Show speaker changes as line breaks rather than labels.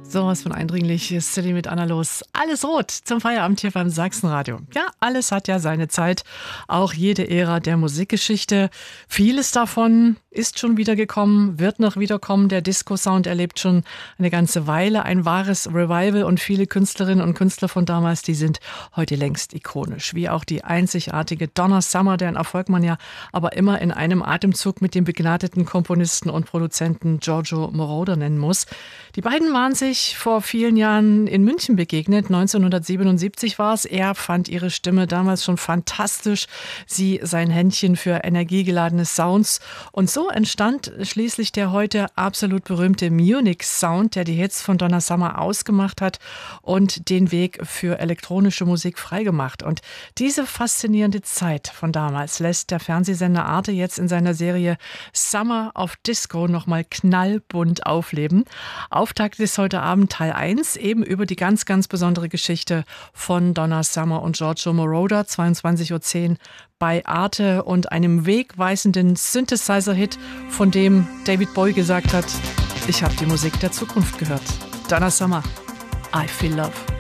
Sowas von eindringlich ist City mit Anna los. Alles rot zum Feierabend hier beim Sachsenradio. Ja, alles hat ja seine Zeit. Auch jede Ära der Musikgeschichte. Vieles davon ist schon wieder gekommen, wird noch wiederkommen. Der Disco-Sound erlebt schon eine ganze Weile ein wahres Revival und viele Künstlerinnen und Künstler von damals, die sind heute längst ikonisch. Wie auch die einzigartige Donna Summer, deren Erfolg man ja aber immer in einem Atemzug mit dem begnadeten Komponisten und Produzenten Giorgio Moroder nennen muss. Die beiden waren sich vor vielen Jahren in München begegnet. 1977 war es. Er fand ihre Stimme damals schon fantastisch. Sie sein Händchen für energiegeladene Sounds. Und so entstand schließlich der heute absolut berühmte Munich-Sound, der die Hits von Donna Summer ausgemacht hat und den Weg für elektronische Musik freigemacht. Und diese faszinierende Zeit von damals lässt der Fernsehsender Arte jetzt in seiner Serie Summer of Disco nochmal knallbunt aufleben. Auftakt ist heute Abend Teil 1, eben über die ganz, ganz besondere Geschichte von Donna Summer und Giorgio Moroder, 22.10 Uhr bei Arte und einem wegweisenden Synthesizer-Hit, von dem David Bowie gesagt hat, ich habe die Musik der Zukunft gehört. Donna Summer, I Feel Love.